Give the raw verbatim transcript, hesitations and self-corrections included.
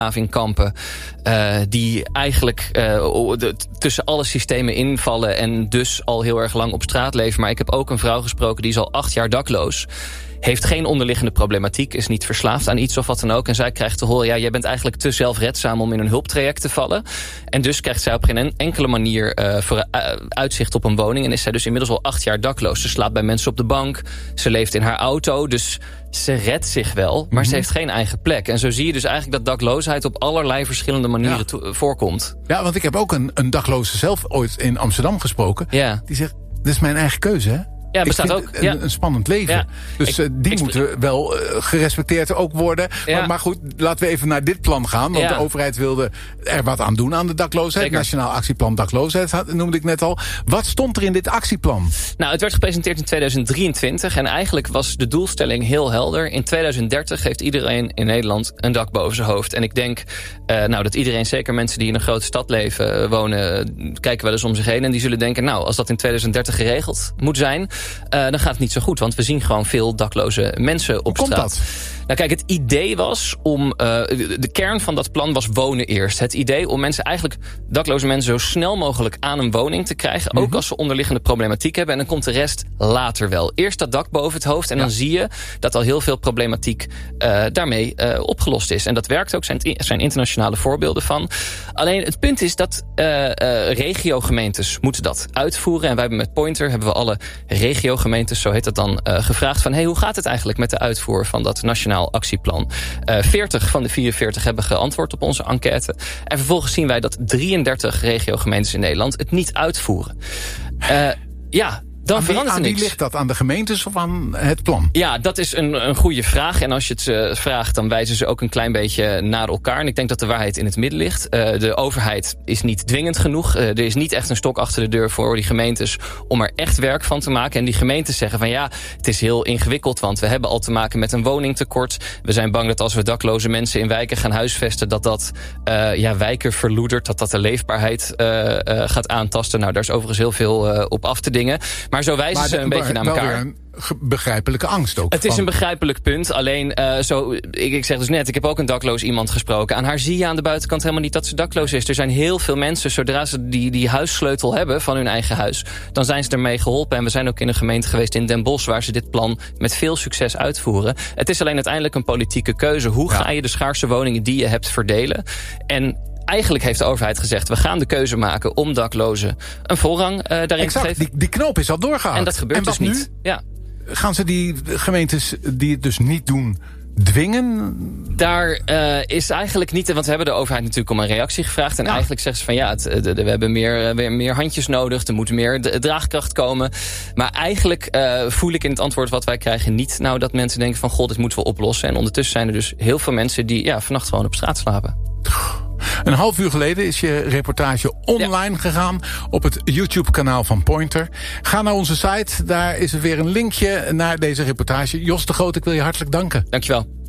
kampen uh, die eigenlijk uh, de, tussen alle systemen invallen en dus al heel erg lang op straat leven. Maar ik heb ook een vrouw gesproken die is al acht jaar dakloos. Heeft geen onderliggende problematiek, is niet verslaafd aan iets of wat dan ook. En zij krijgt te horen, ja, jij bent eigenlijk te zelfredzaam om in een hulptraject te vallen. En dus krijgt zij op geen enkele manier uh, voor, uh, uitzicht op een woning. En is zij dus inmiddels al acht jaar dakloos. Ze slaapt bij mensen op de bank, ze leeft in haar auto. Dus ze redt zich wel, maar mm-hmm. ze heeft geen eigen plek. En zo zie je dus eigenlijk dat dakloosheid op allerlei verschillende manieren ja. to- voorkomt. Ja, want ik heb ook een, een dakloze zelf ooit in Amsterdam gesproken. Ja. Die zegt, dit is mijn eigen keuze, hè? Ja, bestaat ik ook. Een, ja. een spannend leven. Ja. Dus ik, die ik, moeten wel uh, gerespecteerd ook worden. Ja. Maar, maar goed, laten we even naar dit plan gaan. Want ja. de overheid wilde er wat aan doen aan de dakloosheid. Zeker. Nationaal Actieplan Dakloosheid noemde ik net al. Wat stond er in dit actieplan? Nou, het werd gepresenteerd in tweeduizend drieëntwintig. En eigenlijk was de doelstelling heel helder. In tweeduizend dertig heeft iedereen in Nederland een dak boven zijn hoofd. En ik denk uh, nou, dat iedereen, zeker mensen die in een grote stad leven, uh, wonen, kijken wel eens om zich heen. En die zullen denken, nou, als dat in tweeduizend dertig geregeld moet zijn, Uh, dan gaat het niet zo goed, want we zien gewoon veel dakloze mensen op Hoe straat. Komt dat? Nou kijk, het idee was om, uh, de, de kern van dat plan was wonen eerst. Het idee om mensen eigenlijk, dakloze mensen, zo snel mogelijk aan een woning te krijgen. Mm-hmm. Ook als ze onderliggende problematiek hebben. En dan komt de rest later wel. Eerst dat dak boven het hoofd en ja. dan zie je dat al heel veel problematiek uh, daarmee uh, opgelost is. En dat werkt ook, er zijn internationale voorbeelden van. Alleen het punt is dat uh, uh, regiogemeentes moeten dat uitvoeren. En wij hebben met Pointer hebben we alle regiogemeentes, zo heet dat dan, uh, gevraagd van, hey, hoe gaat het eigenlijk met de uitvoer van dat nationaal actieplan? Uh, veertig van de vierenveertig hebben geantwoord op onze enquête. En vervolgens zien wij dat drieëndertig regiogemeentes in Nederland het niet uitvoeren. Uh, ja... Dan aan wie, verandert er aan niks. Wie ligt dat? Aan de gemeentes of aan het plan? Ja, dat is een, een goede vraag. En als je het uh, vraagt, dan wijzen ze ook een klein beetje naar elkaar. En ik denk dat de waarheid in het midden ligt. Uh, de overheid is niet dwingend genoeg. Uh, er is niet echt een stok achter de deur voor die gemeentes om er echt werk van te maken. En die gemeentes zeggen van ja, het is heel ingewikkeld, want we hebben al te maken met een woningtekort. We zijn bang dat als we dakloze mensen in wijken gaan huisvesten, dat dat uh, ja, wijken verloedert, dat dat de leefbaarheid uh, uh, gaat aantasten. Nou, daar is overigens heel veel uh, op af te dingen. Maar zo wijzen maar ze een de, beetje naar wel elkaar. Weer een begrijpelijke angst ook. Het is van... een begrijpelijk punt. Alleen, uh, zo, ik, ik zeg dus net, ik heb ook een dakloos iemand gesproken. Aan haar zie je aan de buitenkant helemaal niet dat ze dakloos is. Er zijn heel veel mensen, zodra ze die, die huissleutel hebben van hun eigen huis, dan zijn ze ermee geholpen. En we zijn ook in een gemeente geweest in Den Bosch, waar ze dit plan met veel succes uitvoeren. Het is alleen uiteindelijk een politieke keuze. Hoe ja. ga je de schaarse woningen die je hebt verdelen? En eigenlijk heeft de overheid gezegd, we gaan de keuze maken om daklozen een voorrang uh, daarin exact, te geven. Die, die knoop is al doorgehaald. En dat gebeurt en dus nu? niet. Ja. Gaan ze die gemeentes die het dus niet doen dwingen? Daar uh, is eigenlijk niet, want we hebben de overheid natuurlijk om een reactie gevraagd. En ja. eigenlijk zeggen ze van ja, het, de, de, we hebben meer, weer meer handjes nodig. Er moet meer de, draagkracht komen. Maar eigenlijk uh, voel ik in het antwoord wat wij krijgen niet nou dat mensen denken van god, dit moeten we oplossen. En ondertussen zijn er dus heel veel mensen die ja, vannacht gewoon op straat slapen. Een half uur geleden is je reportage online ja. gegaan op het YouTube-kanaal van Pointer. Ga naar onze site, daar is er weer een linkje naar deze reportage. Jos de Groot, ik wil je hartelijk danken. Dankjewel.